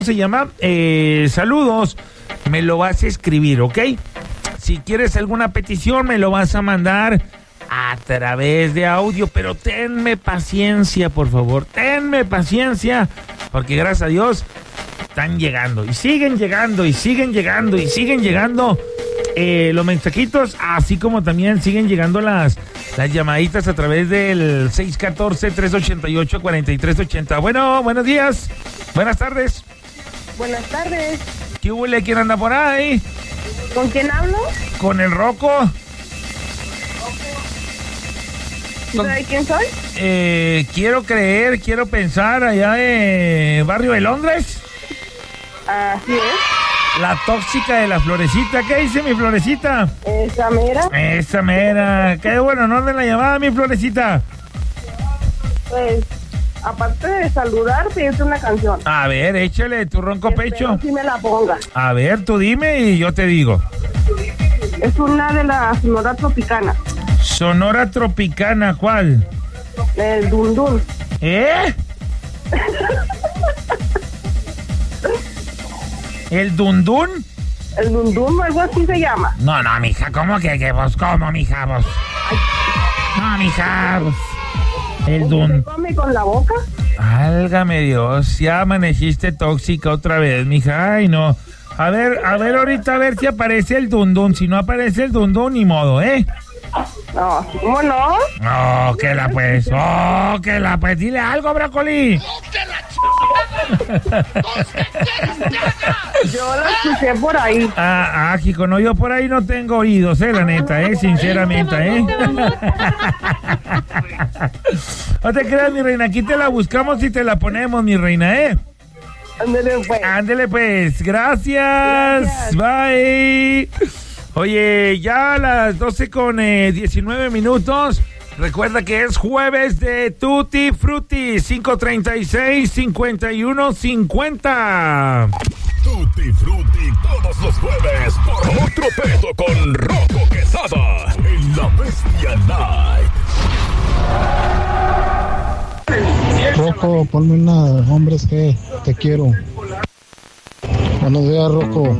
Se llama saludos, me lo vas a escribir, ¿ok? Si quieres alguna petición, me lo vas a mandar a través de audio, pero tenme paciencia, por favor, tenme paciencia, porque gracias a Dios están llegando, y siguen llegando, y siguen llegando, y siguen llegando los mensajitos, así como también siguen llegando las llamaditas a través del 614-388-4380. Bueno, buenos días, buenas tardes. Buenas tardes. ¿Qué huele? ¿Quién anda por ahí? ¿Con quién hablo? ¿Con el Rocco? ¿Sabe quién soy? Quiero creer, quiero pensar allá de Barrio de Londres. Así es. La tóxica de la Florecita. ¿Qué dice mi Florecita? Esa mera. Esa mera. Qué bueno, no de la llamada, mi Florecita. Pues, aparte de saludar, pienso una canción. A ver, échale tu ronco pecho. Si me la ponga. A ver, tú dime y yo te digo. Es una de la Sonora Tropicana. Sonora Tropicana, ¿cuál? El Dun Dun. ¿Eh? ¿El Dun Dun? El Dun Dun, algo así se llama. No, mija, ¿cómo que vos? ¿Cómo, mija, vos? No, mija, vos. El Dun. ¿Se come con la boca? Válgame Dios, ya amaneciste tóxica otra vez, mija. Ay, no. A ver, ahorita a ver si aparece el Dun Dun. Si no aparece el Dun Dun, ni modo, ¿eh? No, ¿cómo no? Oh, que la pues. Dile algo, brócoli. Yo la escuché por ahí. Jico, no, yo por ahí no tengo oídos, la neta, sinceramente, No te creas, mi reina, aquí te la buscamos y te la ponemos, mi reina, Ándele pues, gracias. Bye. Oye, ya a las 12:19. Recuerda que es jueves de Tutti Frutti, 536-5150. Tutti Frutti todos los jueves por otro pedo con Rocco Quesada en La Bestia Night. Rocco, ponme una Hombres G, te quiero. Buenos días, Rocco.